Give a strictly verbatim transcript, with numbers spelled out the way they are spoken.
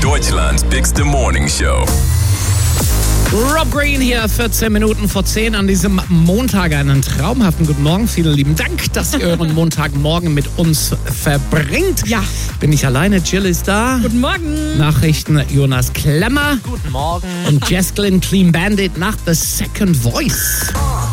Deutschlands bigste Morning Show. Rob Green hier, vierzehn Minuten vor zehn an diesem Montag. Einen traumhaften guten Morgen. Vielen lieben Dank, dass ihr euren Montagmorgen mit uns verbringt. Ja. Bin ich alleine, Jill ist da. Guten Morgen. Nachrichten Jonas Klemmer. Guten Morgen. Und Jesslyn Clean Bandit nach The Second Voice.